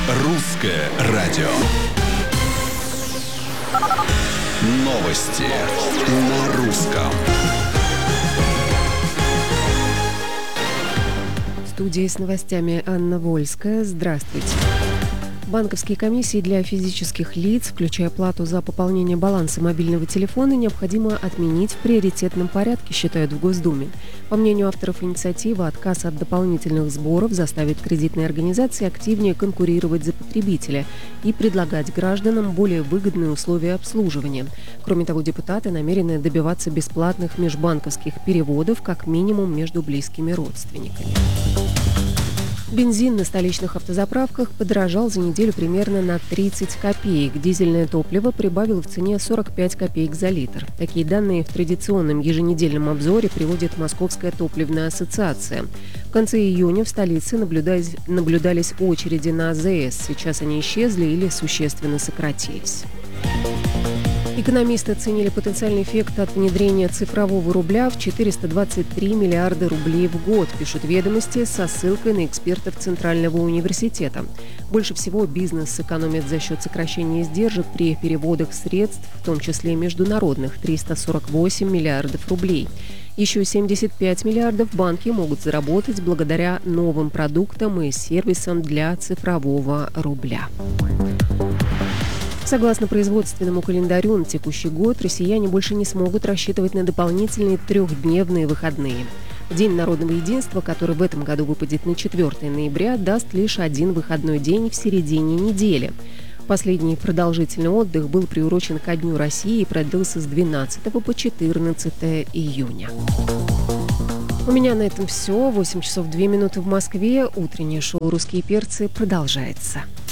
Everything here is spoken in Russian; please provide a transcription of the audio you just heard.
Русское радио. Новости на русском. В студии с новостями Анна Вольская. Здравствуйте. Банковские комиссии для физических лиц, включая плату за пополнение баланса мобильного телефона, необходимо отменить в приоритетном порядке, считают в Госдуме. По мнению авторов инициативы, отказ от дополнительных сборов заставит кредитные организации активнее конкурировать за потребителя и предлагать гражданам более выгодные условия обслуживания. Кроме того, депутаты намерены добиваться бесплатных межбанковских переводов как минимум между близкими родственниками. Бензин на столичных автозаправках подорожал за неделю примерно на 30 копеек. Дизельное топливо прибавило в цене 45 копеек за литр. Такие данные в традиционном еженедельном обзоре приводит Московская топливная ассоциация. В конце июня в столице наблюдались очереди на АЗС. Сейчас они исчезли или существенно сократились. Экономисты оценили потенциальный эффект от внедрения цифрового рубля в 423 миллиарда рублей в год, пишут «Ведомости» со ссылкой на экспертов Центрального университета. Больше всего бизнес сэкономит за счет сокращения издержек при переводах средств, в том числе международных, 348 миллиардов рублей. Еще 75 миллиардов банки могут заработать благодаря новым продуктам и сервисам для цифрового рубля. Согласно производственному календарю, на текущий год россияне больше не смогут рассчитывать на дополнительные трехдневные выходные. День народного единства, который в этом году выпадет на 4 ноября, даст лишь один выходной день в середине недели. Последний продолжительный отдых был приурочен ко Дню России и продлился с 12 по 14 июня. У меня на этом все. 8 часов 2 минуты в Москве. Утреннее шоу «Русские перцы» продолжается.